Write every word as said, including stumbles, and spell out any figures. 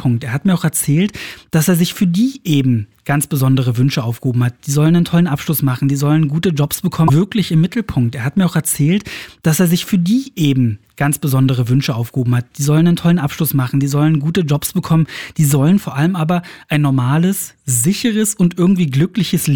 Mittelpunkt. Er hat mir auch erzählt, dass er sich für die eben ganz besondere Wünsche aufgehoben hat. Die sollen einen tollen Abschluss machen, die sollen gute Jobs bekommen, wirklich im Mittelpunkt. Er hat mir auch erzählt, dass er sich für die eben ganz besondere Wünsche aufgehoben hat. Die sollen einen tollen Abschluss machen, die sollen gute Jobs bekommen, die sollen vor allem aber ein normales, sicheres und irgendwie glückliches